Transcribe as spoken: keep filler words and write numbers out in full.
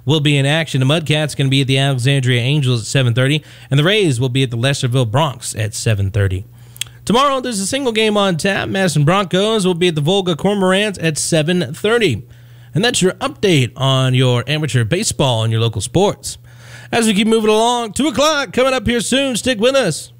will be in action. The Mudcats going to be at the Alexandria Angels at seven thirty, and the Rays will be at the Lesterville Bronx at seven thirty. Tomorrow, there's a single game on tap. Madison Broncos will be at the Volga Cormorants at seven thirty. And that's your update on your amateur baseball and your local sports. As we keep moving along, two o'clock coming up here soon. Stick with us.